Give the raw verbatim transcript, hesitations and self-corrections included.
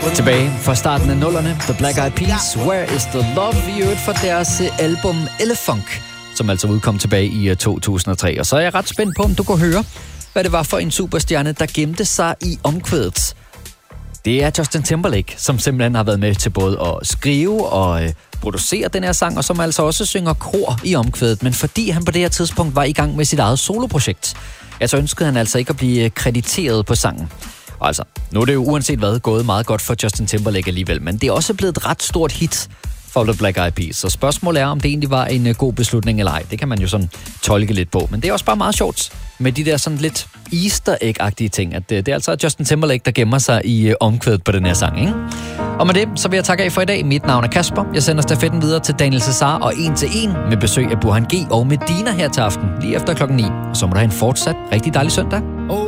Tilbage fra starten af nullerne, The Black Eyed Peas, Where is the Love, i øvrigt for deres album Elefunk, som altså udkom tilbage i to tusind og tre. Og så er jeg ret spændt på, om du kunne høre, hvad det var for en superstjerne, der gemte sig i omkvædet. Det er Justin Timberlake, som simpelthen har været med til både at skrive og øh, producere den her sang, og som altså også synger kor i omkvædet. Men fordi han på det her tidspunkt var i gang med sit eget soloprojekt, ja, så ønskede han altså ikke at blive krediteret på sangen. Og altså, nu er det jo uanset hvad gået meget godt for Justin Timberlake alligevel, men det er også blevet et ret stort hit for The Black Eyed Peas. Så spørgsmålet er, om det egentlig var en uh, god beslutning eller ej. Det kan man jo sådan tolke lidt på. Men det er også bare meget sjovt med de der sådan lidt easter egg-agtige ting. At uh, det er altså Justin Timberlake, der gemmer sig i uh, omkvædet på den her sang, ikke? Og med det, så vil jeg takke af for i dag. Mit navn er Kasper. Jeg sender stafetten videre til Daniel Cesar og en til en med besøg af Burhan G og Medina her til aften, lige efter klokken ni. Og så må du have en fortsat rigtig dejlig søndag. Oh.